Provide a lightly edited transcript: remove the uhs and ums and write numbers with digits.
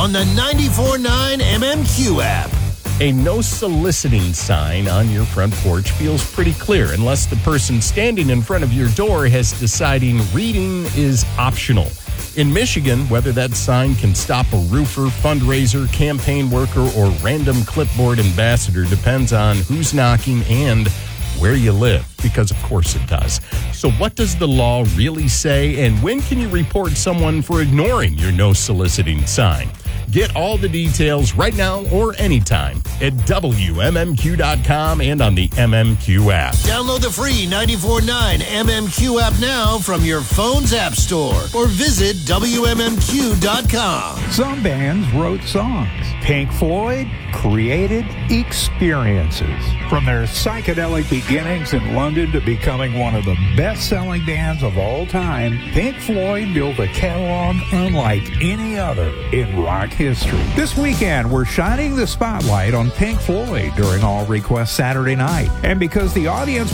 on the 94.9 MMQ app. A no soliciting sign on your front porch feels pretty clear unless the person standing in front of your door has deciding reading is optional. In Michigan, whether that sign can stop a roofer, fundraiser, campaign worker, or random clipboard ambassador depends on who's knocking and where you live, because of course it does. So what does the law really say, and when can you report someone for ignoring your no soliciting sign? Get all the details right now or anytime at WMMQ.com and on the MMQ app. Download the free 94.9 MMQ app now from your phone's app store or visit WMMQ.com. Some bands wrote songs. Pink Floyd created experiences. From their psychedelic beginnings in London to becoming one of the best-selling bands of all time, Pink Floyd built a catalog unlike any other in rock history. This weekend, we're shining the spotlight on Pink Floyd during All Request Saturday night. And because the audience